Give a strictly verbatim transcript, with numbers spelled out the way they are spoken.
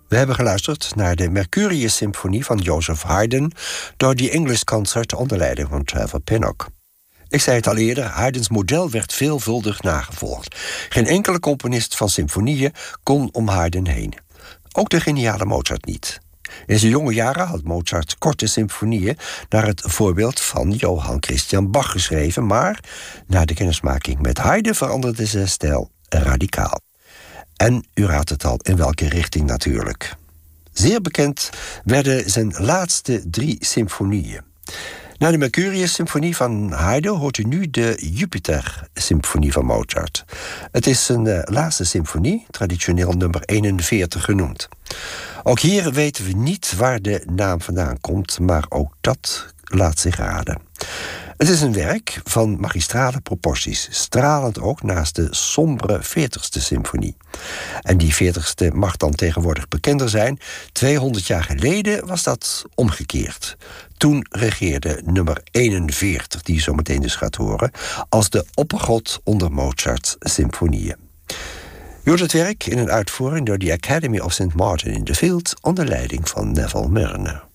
We hebben geluisterd naar de Mercurius-symfonie van Joseph Haydn door The English Concert onder leiding van Trevor Pinnock. Ik zei het al eerder, Haydns model werd veelvuldig nagevolgd. Geen enkele componist van symfonieën kon om Haydn heen. Ook de geniale Mozart niet. In zijn jonge jaren had Mozart korte symfonieën naar het voorbeeld van Johann Christian Bach geschreven, maar na de kennismaking met Haydn veranderde zijn stijl radicaal. En u raadt het al, in welke richting natuurlijk. Zeer bekend werden zijn laatste drie symfonieën. Na de Mercurius-symfonie van Haydn hoort u nu de Jupiter-symfonie van Mozart. Het is zijn uh, laatste symfonie, traditioneel nummer eenenveertig genoemd. Ook hier weten we niet waar de naam vandaan komt, maar ook dat laat zich raden. Het is een werk van magistrale proporties, stralend ook naast de sombere veertigste symfonie. En die veertigste mag dan tegenwoordig bekender zijn. tweehonderd jaar geleden was dat omgekeerd. Toen regeerde nummer eenenveertig, die je zo meteen dus gaat horen, als de oppergod onder Mozarts symfonieën. U hoort het werk in een uitvoering door de Academy of Saint Martin in the Fields onder leiding van Neville Marriner.